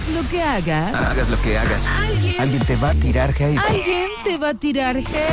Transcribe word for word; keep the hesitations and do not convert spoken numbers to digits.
Hagas lo que hagas. Hagas lo que hagas. Alguien. Alguien te va a tirar hate. Alguien te va a tirar hate.